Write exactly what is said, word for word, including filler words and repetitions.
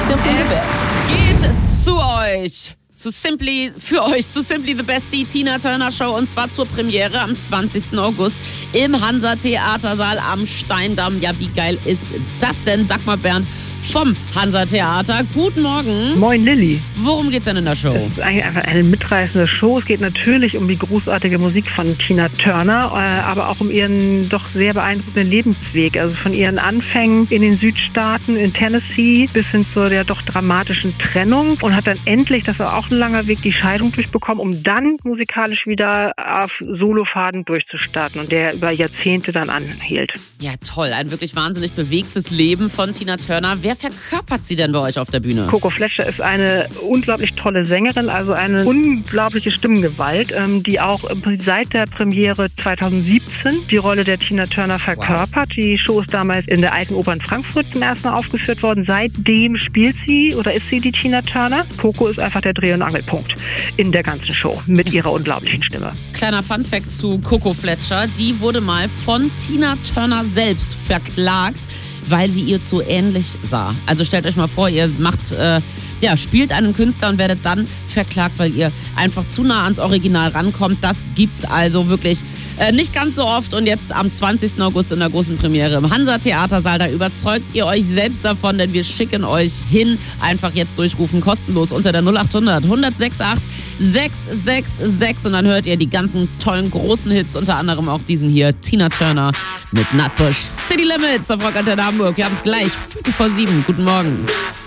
Simply the Best. Geht zu euch. Zu Simply, für euch, zu Simply the Best, die Tina Turner Show, und zwar zur Premiere am zwanzigsten August im Hansa-Theatersaal am Steindamm. Ja, wie geil ist das denn? Dagmar Bernd vom Hansa-Theater. Guten Morgen. Moin, Lilly. Worum geht's denn in der Show? Das ist eigentlich einfach eine mitreißende Show. Es geht natürlich um die großartige Musik von Tina Turner, äh, aber auch um ihren doch sehr beeindruckenden Lebensweg. Also von ihren Anfängen in den Südstaaten, in Tennessee, bis hin zu der doch dramatischen Trennung, und hat dann endlich, das war auch ein langer Weg, die Scheidung durchbekommen, um dann musikalisch wieder auf Solofaden durchzustarten, und der über Jahrzehnte dann anhielt. Ja, toll. Ein wirklich wahnsinnig bewegtes Leben von Tina Turner. Wer verkörpert sie denn bei euch auf der Bühne? Coco Fletcher ist eine unglaublich tolle Sängerin, also eine unglaubliche Stimmgewalt, ähm, die auch seit der Premiere zweitausendsiebzehn die Rolle der Tina Turner verkörpert. Wow. Die Show ist damals in der Alten Oper in Frankfurt zum ersten Mal aufgeführt worden. Seitdem spielt sie oder ist sie die Tina Turner. Coco ist einfach der Dreh- und Angelpunkt in der ganzen Show mit ihrer unglaublichen Stimme. Kleiner Funfact zu Coco Fletcher. Die wurde mal von Tina Turner selbst verklagt, weil sie ihr zu ähnlich sah. Also stellt euch mal vor, ihr macht, äh, ja, spielt einen Künstler und werdet dann verklagt, weil ihr einfach zu nah ans Original rankommt. Das gibt's also wirklich äh, nicht ganz so oft. Und jetzt am zwanzigsten August in der großen Premiere im Hansa-Theatersaal. Da überzeugt ihr euch selbst davon, denn wir schicken euch hin. Einfach jetzt durchrufen, kostenlos unter der null acht hundert, hundertsechsundachtzig, sechshundertsechsundsechzig. Und dann hört ihr die ganzen tollen, großen Hits, unter anderem auch diesen hier, Tina Turner mit Nutbush. City Limits auf Rock Antenne Hamburg. Wir haben es gleich, Viertel vor sieben. Guten Morgen.